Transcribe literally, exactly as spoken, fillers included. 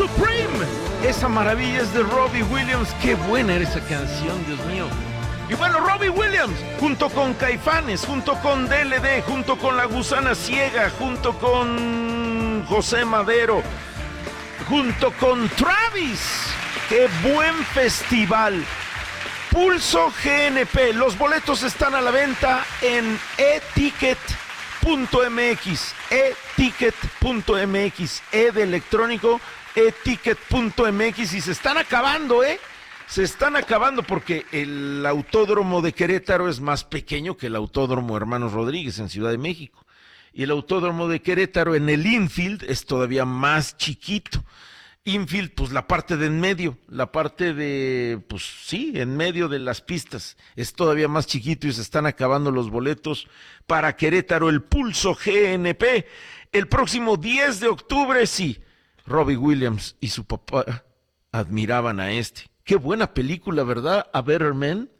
Supreme. Esa maravilla es de Robbie Williams. Qué buena era esa canción, Dios mío. Y bueno, Robbie Williams, junto con Caifanes, junto con D L D, junto con La Gusana Ciega, junto con José Madero, junto con Travis. ¡Qué buen festival! Pulso G N P. Los boletos están a la venta en eticket punto m x. eticket punto m x. E de electrónico, eticket punto m x. Y se están acabando, ¿eh? Se están acabando porque el Autódromo de Querétaro es más pequeño que el Autódromo Hermanos Rodríguez en Ciudad de México. Y el Autódromo de Querétaro en el infield es todavía más chiquito. Infield, pues la parte de en medio, la parte de, pues sí, en medio de las pistas, es todavía más chiquito y se están acabando los boletos para Querétaro, el Pulso G N P. El próximo diez de octubre, sí, Robbie Williams y su papá admiraban a este. Qué buena película, ¿verdad? A Better Man.